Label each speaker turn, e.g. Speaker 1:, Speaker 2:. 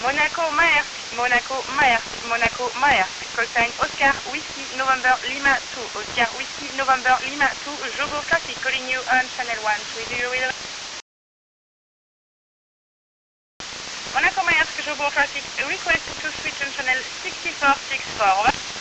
Speaker 1: Monaco Maersk, Monaco Maersk, Monaco Maersk, call sign Oscar Whiskey November Lima 2, Oscar Whiskey November Lima 2, Jogo Classic calling you on channel 1, Monaco Maersk, Jogo Classic, request to switch on channel 6464.